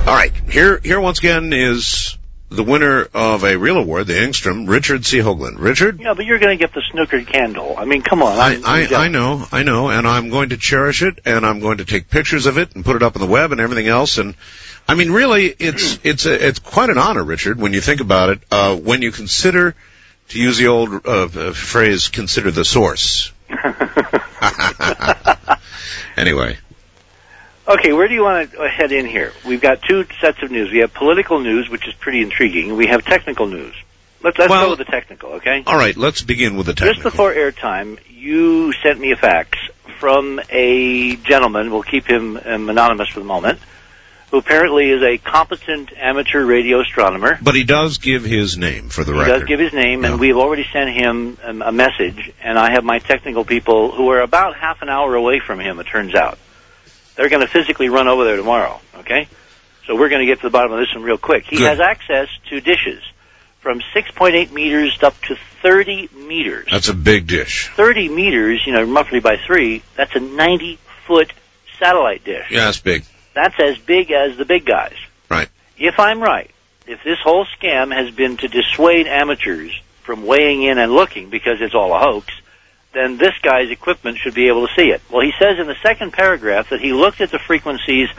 All right, here once again is the winner of a real award, the Engstrom, Richard C. Hoagland. Richard? Yeah, but you're going to get the snookered candle. I mean, come on. I know, and I'm going to cherish it, and I'm going to take pictures of it and put it up on the web and everything else. And I mean, really, it's quite an honor, Richard, when you think about it. When you consider, to use the old phrase, consider the source. Anyway. Okay, where do you want to head in here? We've got two sets of news. We have political news, which is pretty intriguing. We have technical news. Let's go with the technical, okay? All right, let's begin with the technical. Just before airtime, you sent me a fax from a gentleman, we'll keep him anonymous for the moment, who apparently is a competent amateur radio astronomer. But he does give his name for the record. He does give his name, and we've already sent him a message, and I have my technical people who are about half an hour away from him, it turns out. They're going to physically run over there tomorrow, okay? So we're going to get to the bottom of this one real quick. He has access to dishes from 6.8 meters up to 30 meters. That's a big dish. 30 meters, roughly by 3, that's a 90-foot satellite dish. Yeah, that's big. That's as big as the big guys. Right. If I'm right, if this whole scam has been to dissuade amateurs from weighing in and looking because it's all a hoax, then this guy's equipment should be able to see it. Well, he says in the second paragraph that he looked at the frequencies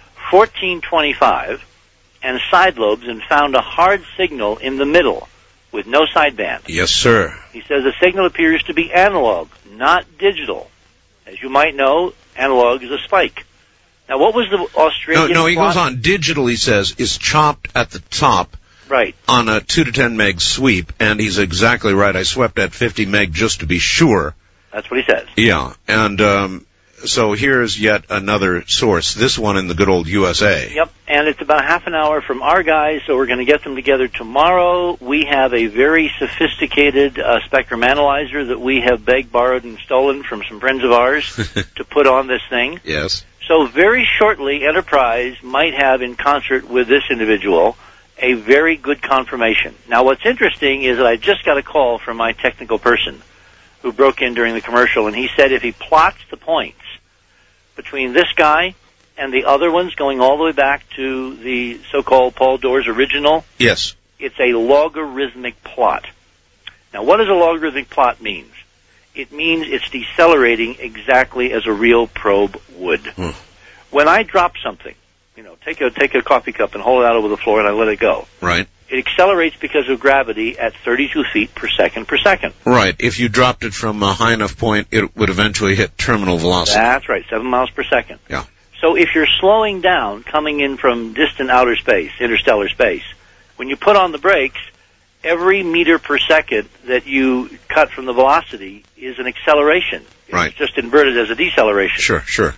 1425 and side lobes and found a hard signal in the middle with no sideband. Yes, sir. He says the signal appears to be analog, not digital. As you might know, analog is a spike. Now, what was the Australian No, he plot? goes on. Digital, he says, is chopped at the top. Right. On a 2 to 10 meg sweep, and he's exactly right. I swept at 50 meg just to be sure. That's what he says. Yeah, and so here's yet another source, this one in the good old USA. Yep, and it's about half an hour from our guys, so we're going to get them together tomorrow. We have a very sophisticated spectrum analyzer that we have begged, borrowed, and stolen from some friends of ours to put on this thing. Yes. So very shortly, Enterprise might have, in concert with this individual, a very good confirmation. Now, what's interesting is that I just got a call from my technical person who broke in during the commercial, and he said if he plots the points between this guy and the other ones going all the way back to the so-called Paul Doors original, yes, it's a logarithmic plot. Now, what does a logarithmic plot mean? It means it's decelerating exactly as a real probe would. When I drop something, take a coffee cup and hold it out over the floor and I let it go. Right. It accelerates because of gravity at 32 feet per second per second. Right. If you dropped it from a high enough point, it would eventually hit terminal velocity. That's right, 7 miles per second. Yeah. So if you're slowing down, coming in from distant outer space, interstellar space, when you put on the brakes, every meter per second that you cut from the velocity is an acceleration. Right. It's just inverted as a deceleration. Sure.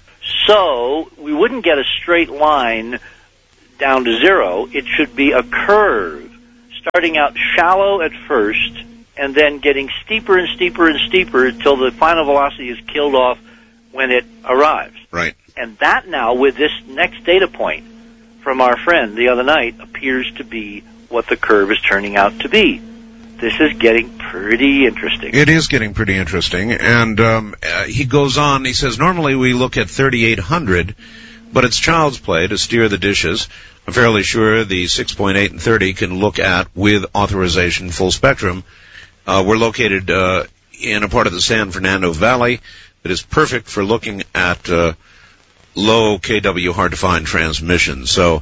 So we wouldn't get a straight line down to zero. It should be a curve, starting out shallow at first, and then getting steeper and steeper and steeper until the final velocity is killed off when it arrives. Right. And that now, with this next data point from our friend the other night, appears to be what the curve is turning out to be. This is getting pretty interesting. It is getting pretty interesting, and he goes on, he says, normally we look at 3800, but it's child's play to steer the dishes. I'm fairly sure the 6.8 and 30 can look at, with authorization, full spectrum. We're located in a part of the San Fernando Valley that is perfect for looking at low KW hard-to-find transmission, so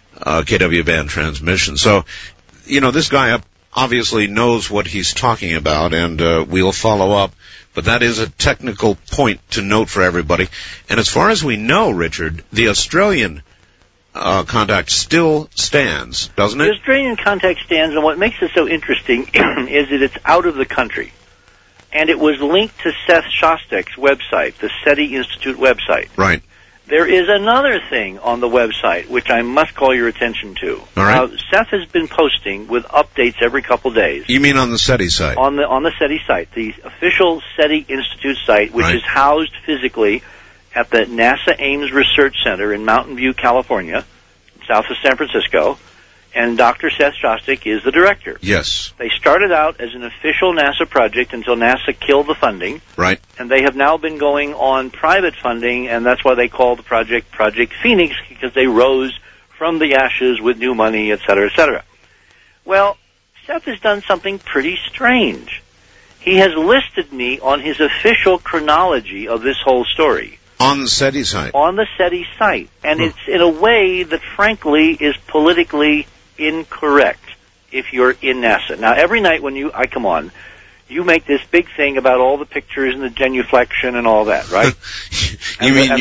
KW band transmission. So, this guy obviously knows what he's talking about, and we'll follow up. But that is a technical point to note for everybody. And as far as we know, Richard, the Australian contact still stands, doesn't it? The Australian contact stands, and what makes it so interesting is that it's out of the country. And it was linked to Seth Shostak's website, the SETI Institute website. Right. There is another thing on the website which I must call your attention to. All right. Seth has been posting with updates every couple days. You mean on the SETI site? On the SETI site, the official SETI Institute site, which is housed physically at the NASA Ames Research Center in Mountain View, California, south of San Francisco, and Dr. Seth Shostak is the director. Yes. They started out as an official NASA project until NASA killed the funding. Right. And they have now been going on private funding, and that's why they call the project Project Phoenix, because they rose from the ashes with new money, et cetera, et cetera. Well, Seth has done something pretty strange. He has listed me on his official chronology of this whole story. On the SETI site. On the SETI site. And it's in a way that, frankly, is politically incorrect if you're in NASA. Now, every night when I come on, you make this big thing about all the pictures and the genuflection and all that, right? You mean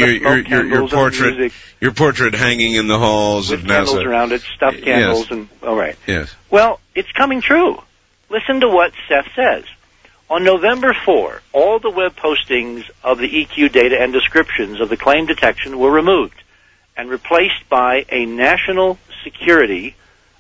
your portrait hanging in the halls with of NASA? With candles around it, stuffed candles, yes. and all right. Yes. Well, it's coming true. Listen to what Seth says. On November 4, all the web postings of the EQ data and descriptions of the claim detection were removed and replaced by a national security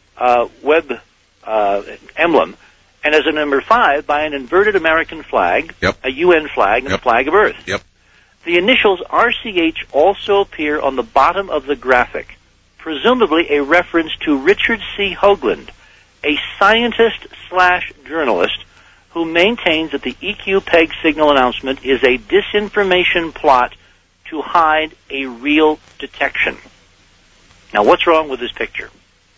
web emblem, and as a number 5, by an inverted American flag, a UN flag, and a flag of Earth. Yep. The initials RCH also appear on the bottom of the graphic, presumably a reference to Richard C. Hoagland, a scientist/journalist who maintains that the EQ PEG signal announcement is a disinformation plot to hide a real detection. Now, what's wrong with this picture?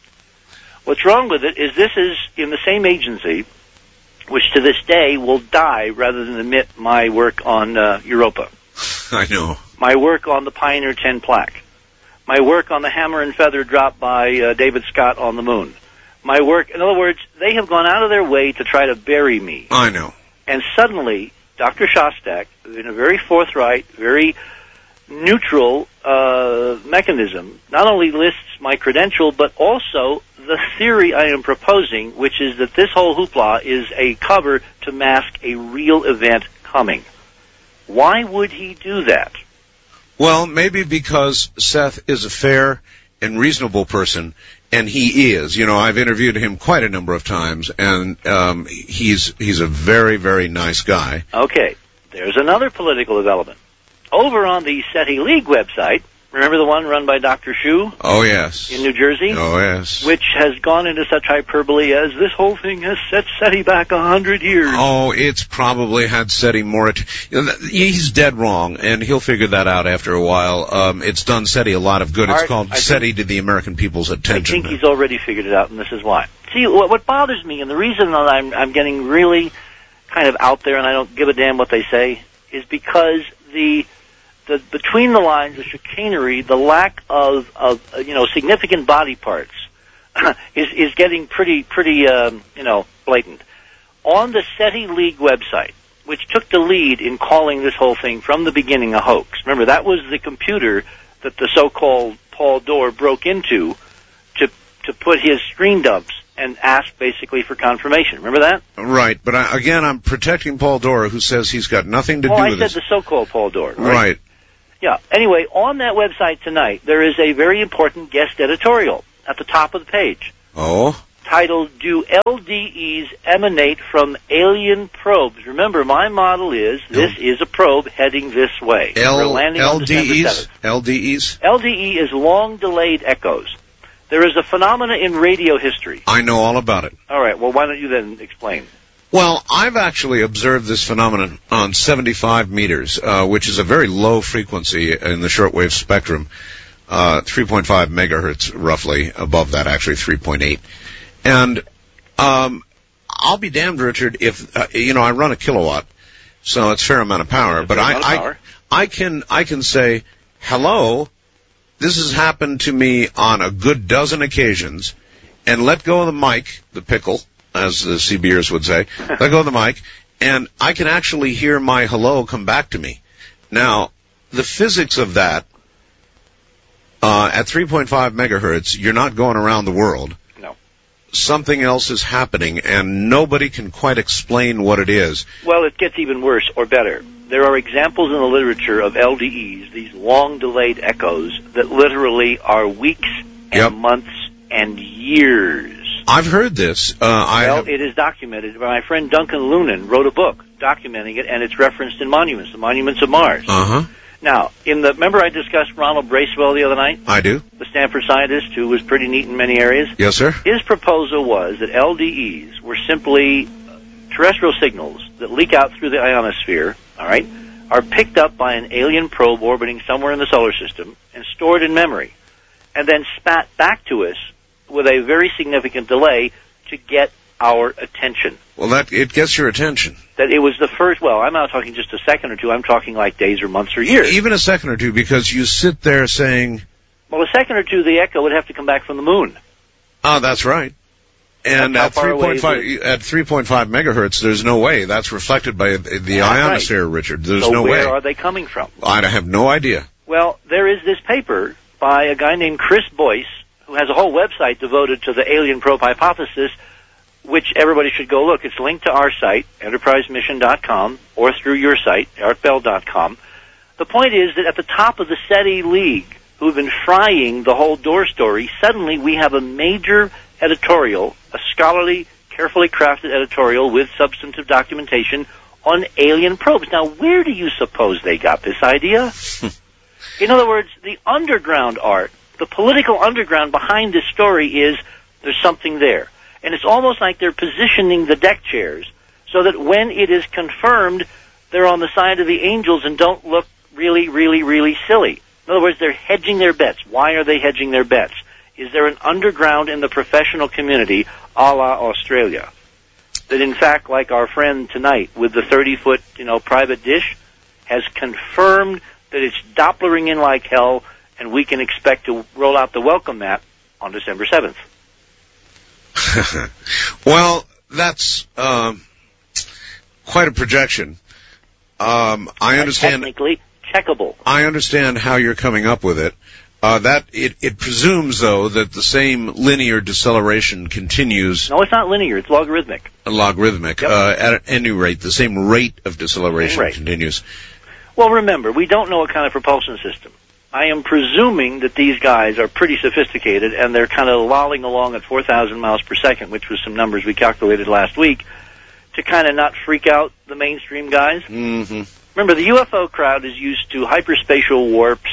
What's wrong with it is this is in the same agency which to this day will die rather than admit my work on Europa. I know. My work on the Pioneer 10 plaque. My work on the hammer and feather drop by David Scott on the moon. My work, in other words, they have gone out of their way to try to bury me. I know. And suddenly, Dr. Shostak, in a very forthright, very neutral mechanism, not only lists my credential, but also the theory I am proposing, which is that this whole hoopla is a cover to mask a real event coming. Why would he do that? Well, maybe because Seth is a fair and reasonable person, and he is. You know, I've interviewed him quite a number of times, and he's a very, very nice guy. Okay, there's another political development. Over on the SETI League website, remember the one run by Dr. Shu? Oh, yes. In New Jersey? Oh, yes. Which has gone into such hyperbole as this whole thing has set SETI back 100 years. Oh, it's probably had SETI more... He's dead wrong, and he'll figure that out after a while. It's done SETI a lot of good. It's called SETI to the American people's attention. I think he's already figured it out, and this is why. See, what bothers me, and the reason that I'm getting really kind of out there and I don't give a damn what they say, is because the between the lines, the chicanery, the lack of significant body parts is getting pretty blatant. On the SETI League website, which took the lead in calling this whole thing from the beginning a hoax. Remember, that was the computer that the so-called Paul Dorr broke into to put his screen dumps and asked basically for confirmation. Remember that? Right, but I'm protecting Paul Dorr, who says he's got nothing to do with this. Well, I said the so-called Paul Dorr. Right. Yeah. Anyway, on that website tonight, there is a very important guest editorial at the top of the page. Oh? Titled, Do LDEs Emanate from Alien Probes? Remember, my model is, this is a probe heading this way. We're landing on December 7th. LDEs? LDE is long-delayed echoes. There is a phenomena in radio history. I know all about it. All right, well, why don't you then explain? Well, I've actually observed this phenomenon on 75 meters, which is a very low frequency in the shortwave spectrum, 3.5 megahertz roughly, above that actually 3.8. And I'll be damned, Richard, if I run a kilowatt, so it's a fair amount of power, but I can say, hello, this has happened to me on a good dozen occasions, and let go of the mic, the pickle, as the CBers would say, let go of the mic, and I can actually hear my hello come back to me. Now, the physics of that, at 3.5 megahertz, you're not going around the world. No. Something else is happening, and nobody can quite explain what it is. Well, it gets even worse or better. There are examples in the literature of LDEs, these long-delayed echoes, that literally are weeks and months and years. I've heard this. It is documented. My friend Duncan Lunan wrote a book documenting it, and it's referenced in monuments, the Monuments of Mars. Uh-huh. Now, remember I discussed Ronald Bracewell the other night? I do. The Stanford scientist who was pretty neat in many areas? Yes, sir. His proposal was that LDEs were simply terrestrial signals that leak out through the ionosphere, all right, are picked up by an alien probe orbiting somewhere in the solar system and stored in memory. and then spat back to us with a very significant delay to get our attention. Well, it gets your attention. That it was the first, well, I'm not talking just a second or two, I'm talking like days or months or years. Even a second or two, because you sit there saying... Well, a second or two, the echo would have to come back from the moon. Oh, that's right. And at 3.5 megahertz, there's no way. That's reflected by the ionosphere, right. Richard. There's no way. So where are they coming from? I have no idea. Well, there is this paper by a guy named Chris Boyce, who has a whole website devoted to the alien probe hypothesis, which everybody should go look. It's linked to our site, enterprisemission.com, or through your site, artbell.com. The point is that at the top of the SETI League, who've been frying the whole door story, suddenly we have a major editorial, a scholarly, carefully crafted editorial with substantive documentation on alien probes. Now, where do you suppose they got this idea? In other words, the underground art, the political underground behind this story is there's something there. And it's almost like they're positioning the deck chairs so that when it is confirmed, they're on the side of the angels and don't look really, really, really silly. In other words, they're hedging their bets. Why are they hedging their bets? Is there an underground in the professional community, a la Australia, that in fact, like our friend tonight with the 30-foot, private dish, has confirmed that it's Dopplering in like hell, and we can expect to roll out the welcome mat on December 7th? Well, that's quite a projection. I understand. Technically checkable. I understand how you're coming up with it. It presumes, though, that the same linear deceleration continues. No, it's not linear. It's logarithmic. Logarithmic. Yep. At any rate, the same rate of deceleration continues. Well, remember, we don't know what kind of propulsion system. I am presuming that these guys are pretty sophisticated, and they're kind of lolling along at 4,000 miles per second, which was some numbers we calculated last week, to kind of not freak out the mainstream guys. Mm-hmm. Remember, the UFO crowd is used to hyperspatial warps,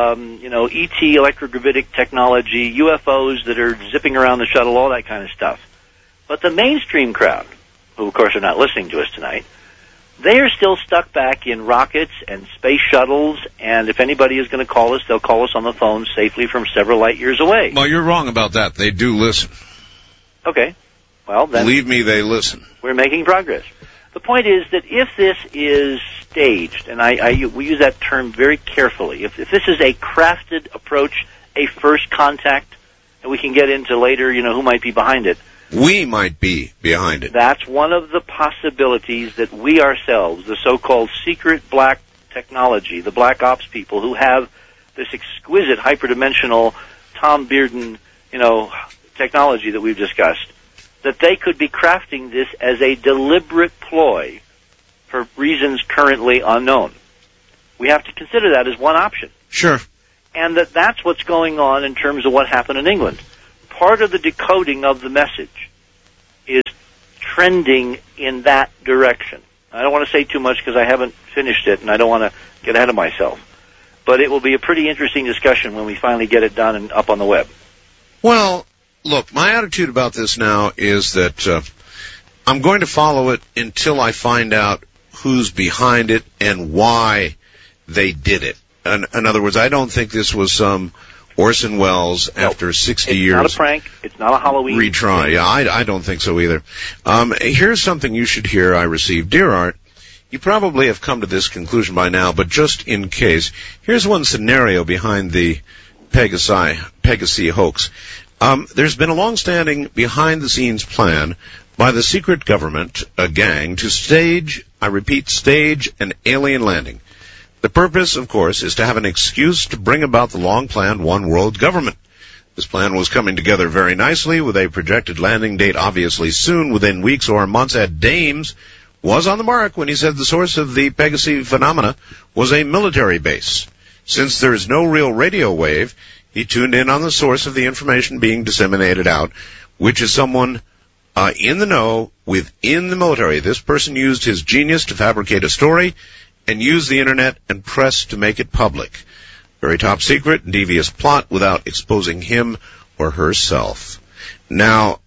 ET electrogravitic technology, UFOs that are zipping around the shuttle, all that kind of stuff. But the mainstream crowd, who of course are not listening to us tonight, they are still stuck back in rockets and space shuttles, and if anybody is going to call us, they'll call us on the phone safely from several light years away. Well, you're wrong about that. They do listen. Okay. Well, then... Believe me, they listen. We're making progress. The point is that if this is staged, and we use that term very carefully, if this is a crafted approach, a first contact, and we can get into later, who might be behind it. We might be behind it. That's one of the possibilities that we ourselves, the so-called secret black technology, the black ops people who have this exquisite hyperdimensional Tom Bearden, technology that we've discussed, that they could be crafting this as a deliberate ploy for reasons currently unknown. We have to consider that as one option. Sure. And that's what's going on in terms of what happened in England. Part of the decoding of the message is trending in that direction. I don't want to say too much because I haven't finished it and I don't want to get ahead of myself. But it will be a pretty interesting discussion when we finally get it done and up on the web. Well, look, my attitude about this now is that I'm going to follow it until I find out who's behind it and why they did it. In other words, I don't think this was some Orson Welles after 60 years. It's not a prank. It's not a Halloween retry. Yeah, I don't think so either. Here's something you should hear I received. Dear Art, you probably have come to this conclusion by now, but just in case, here's one scenario behind the Pegasi hoax. There's been a long-standing behind-the-scenes plan by the secret government, a gang, to stage an alien landing. The purpose, of course, is to have an excuse to bring about the long-planned one-world government. This plan was coming together very nicely, with a projected landing date obviously soon, within weeks or months. Ed Dames was on the mark when he said the source of the Pegasi phenomena was a military base. Since there is no real radio wave, he tuned in on the source of the information being disseminated out, which is someone in the know within the military. This person used his genius to fabricate a story and use the internet and press to make it public. Very top secret and devious plot without exposing him or herself. Now,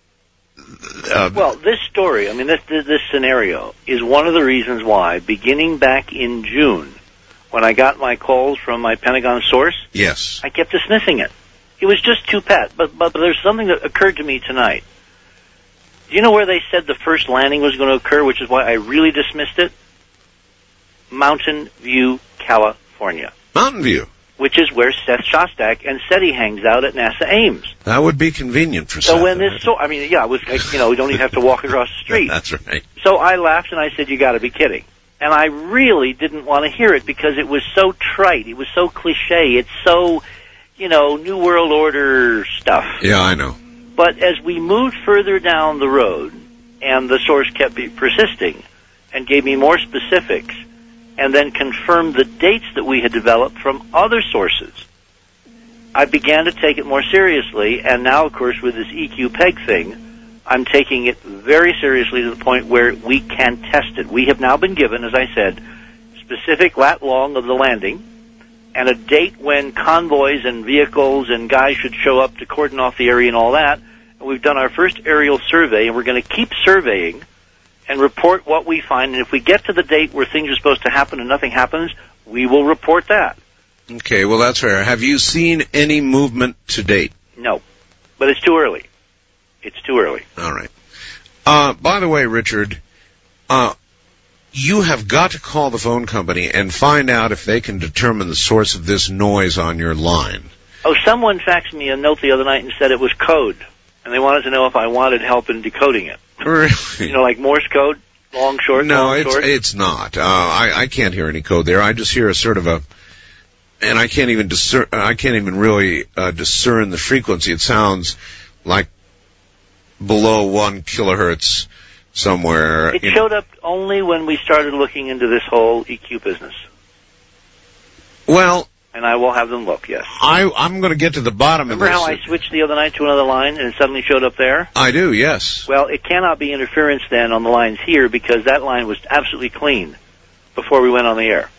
well, this story, this scenario is one of the reasons why, beginning back in June, when I got my calls from my Pentagon source, yes, I kept dismissing it. It was just too pat. But there's something that occurred to me tonight. Do you know where they said the first landing was going to occur, which is why I really dismissed it? Mountain View, California. Mountain View. Which is where Seth Shostak and SETI hangs out at NASA Ames. That would be convenient for Seth. So when this, it was like, we don't even have to walk across the street. That's right. So I laughed and I said, you got to be kidding. And I really didn't want to hear it because it was so trite. It was so cliche. It's so, New World Order stuff. Yeah, I know. But as we moved further down the road, and the source kept persisting and gave me more specifics, and then confirmed the dates that we had developed from other sources, I began to take it more seriously, and now, of course, with this EQ-PEG thing, I'm taking it very seriously to the point where we can test it. We have now been given, as I said, specific lat long of the landing, and a date when convoys and vehicles and guys should show up to cordon off the area and all that. And we've done our first aerial survey, and we're going to keep surveying and report what we find. And if we get to the date where things are supposed to happen and nothing happens, we will report that. Okay, well, that's fair. Have you seen any movement to date? No, but it's too early. It's too early. All right. By the way, Richard, you have got to call the phone company and find out if they can determine the source of this noise on your line. Oh, someone faxed me a note the other night and said it was code, and they wanted to know if I wanted help in decoding it. Really? Like Morse code, long, short, no, long, short? No, it's not. I can't hear any code there. I just hear a sort of a, and I can't even really discern the frequency. It sounds like below 1 kilohertz somewhere. It showed up only when we started looking into this whole EQ business. Well, and I will have them look, yes. I'm going to get to the bottom of this. Remember how I switched the other night to another line and it suddenly showed up there? I do, yes. Well, it cannot be interference then on the lines here because that line was absolutely clean before we went on the air.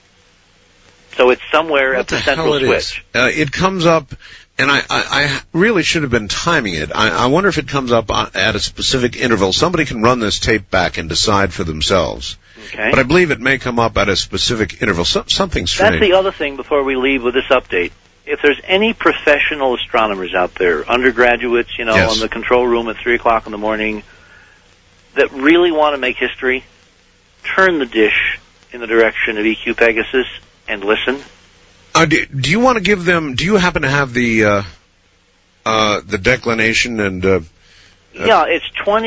So it's somewhere at the central switch. It comes up, and I really should have been timing it. I wonder if it comes up at a specific interval. Somebody can run this tape back and decide for themselves. Okay. But I believe it may come up at a specific interval. Something strange. That's the other thing before we leave with this update. If there's any professional astronomers out there, undergraduates, yes, in the control room at 3 o'clock in the morning, that really want to make history, turn the dish in the direction of EQ Pegasus and listen. Do you want to give them? Do you happen to have the declination and? Yeah, it's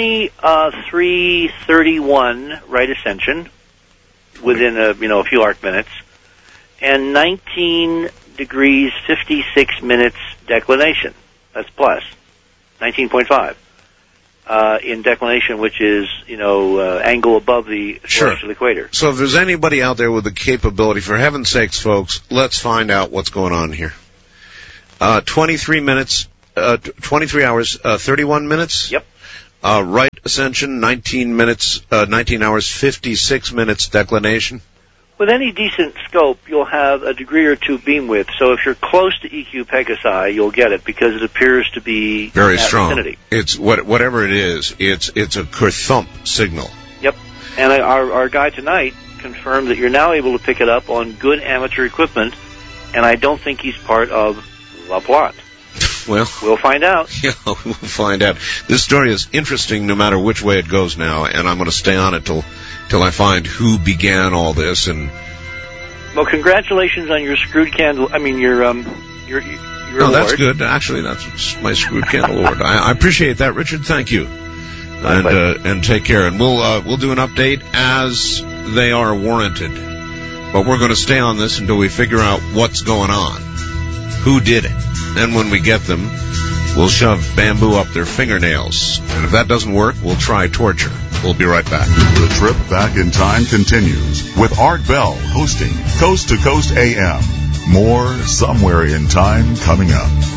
2331 right ascension within a few arc minutes, and 19 degrees 56 minutes declination. That's plus 19.5 in declination, which is angle above the celestial equator. So if there's anybody out there with the capability, for heaven's sakes, folks, let's find out what's going on here. 23 hours, 31 minutes. Yep. Right ascension, 19 hours, 56 minutes declination. With any decent scope, you'll have a degree or two beam width. So if you're close to EQ Pegasi, you'll get it because it appears to be very strong. Vicinity. It's whatever it is. It's a kerthump signal. Yep. And our guy tonight confirmed that you're now able to pick it up on good amateur equipment, and I don't think he's part of La Plot. Well, we'll find out. Yeah, we'll find out. This story is interesting no matter which way it goes now, and I'm going to stay on it till I find who began all this. And well, congratulations on your screwed candle. I mean, your oh, award. That's good. Actually, that's my screwed candle award. I appreciate that, Richard. Thank you. And take care. And we'll do an update as they are warranted. But we're going to stay on this until we figure out what's going on. Who did it? Then when we get them, we'll shove bamboo up their fingernails. And if that doesn't work, we'll try torture. We'll be right back. The trip back in time continues with Art Bell hosting Coast to Coast AM. More Somewhere in Time coming up.